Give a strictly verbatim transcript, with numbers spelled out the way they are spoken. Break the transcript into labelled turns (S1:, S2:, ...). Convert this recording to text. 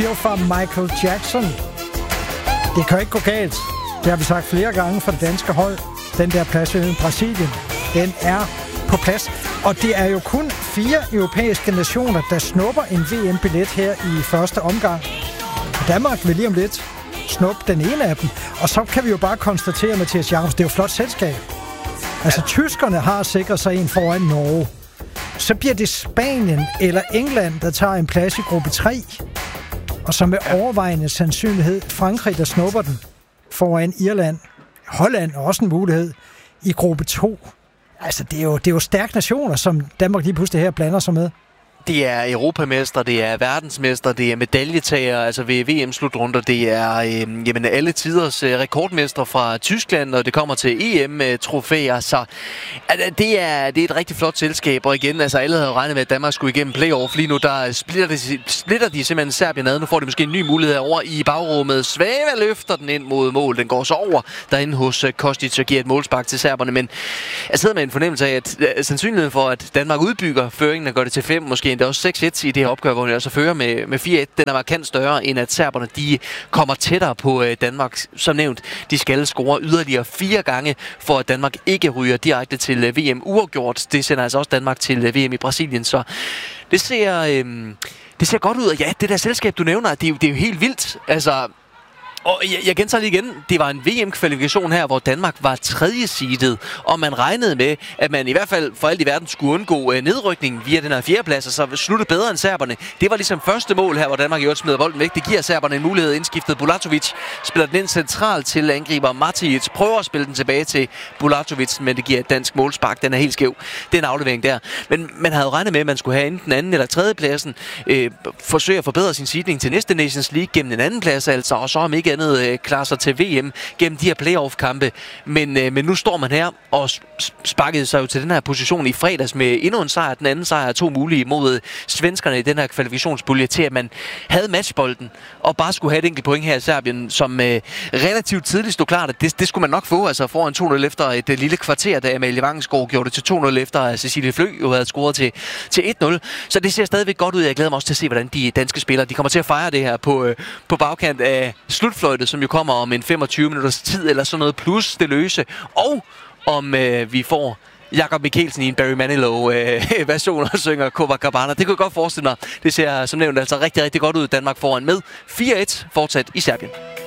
S1: fra Michael Jackson. Det kan ikke gå galt. Det har vi sagt flere gange for det danske hold. Den der plads i Brasilien, den er på plads. Og det er jo kun fire europæiske nationer, der snupper en V M-billet her i første omgang. Danmark vil lige om lidt snuppe den ene af dem. Og så kan vi jo bare konstatere, Mathias Jacobsen, det er jo flot selskab. Altså, tyskerne har sikret sig en foran Norge. Så bliver det Spanien eller England, der tager en plads i gruppe tre. Og så med overvejende sandsynlighed Frankrig, der snupper den foran Irland. Holland er også en mulighed i gruppe to. Altså, det er jo, det er jo stærke nationer, som Danmark lige pludselig her blander sig med.
S2: Det er europamester, det er verdensmester, det er medaljetager, altså ved V M-slutrunder, det er øh, jamen, alle tiders øh, rekordmester fra Tyskland, og det kommer til E M-trofæer, så altså, det, er, det er et rigtig flot selskab, og igen, altså alle havde regnet med, at Danmark skulle igennem playoff. Lige nu, der splitter de, splitter de simpelthen Serbien ad. Nu får de måske en ny mulighed over i bagrummet. Svava løfter den ind mod mål, den går så over derinde hos uh, Kostic og giver et målspark til serberne, men jeg sidder med en fornemmelse af, at uh, sandsynligheden for, at Danmark udbygger føringen og gør det til fem, måske endda også seks et i det her opgør, hvor de altså fører med, med fire et. Den er markant større, end at serberne de kommer tættere på øh, Danmark. Som nævnt, de skal score yderligere fire gange, for at Danmark ikke ryger direkte til øh, V M uafgjort. Det sender altså også Danmark til øh, V M i Brasilien, så det ser, øh, det ser godt ud. Og ja, det der selskab, du nævner, det er jo, det er jo helt vildt. Altså, og jeg, jeg gentager lige igen, det var en V M-kvalifikation her, hvor Danmark var tredje seedet, og man regnede med, at man i hvert fald for alt i verden skulle undgå øh, nedrykning via den her fjerdeplads, og så slutte bedre end serberne. Det var ligesom første mål her, hvor Danmark i øvrigt smider bolden væk. Det giver serberne en mulighed. Indskiftet Bulatovic spiller den ind centralt til angriber Matic, prøver at spille den tilbage til Bulatovic, men det giver et dansk målspark. Den er helt skæv. Det er en aflevering der. Men man havde regnet med, at man skulle have enten anden eller tredje pladsen, øh, forsøge at forbedre sin seeding til næste Nations League gennem en anden plads, altså, og så om ikke andet øh, klarer sig til V M gennem de her playoff-kampe. Men, øh, men nu står man her og sparkede sig jo til den her position i fredags med endnu en sejr. Den anden sejr er to mulige mod svenskerne i den her kvalifikationspulje, til at man havde matchbolden og bare skulle have et enkelt point her i Serbien, som øh, relativt tidligt stod klart, at det, det skulle man nok få, altså foran to nul efter et øh, lille kvarter, da Amalie Vangsgaard gjorde det til to nul efter, at Cecilie Flø jo havde scoret til, til et nul. Så det ser stadigvæk godt ud. Jeg glæder mig også til at se, hvordan de danske spillere de kommer til at fejre det her på, øh, på bagkant af slutfløjtet, som jo kommer om en femogtyve minutters tid eller sådan noget, plus det løse. Og om øh, vi får Jakob Mikkelsen i en Barry Manilow-version øh, og synger Copacabana. Det kunne jeg godt forestille mig. Det ser som nævnt altså rigtig, rigtig godt ud. Danmark foran med fire et fortsat i Serbien.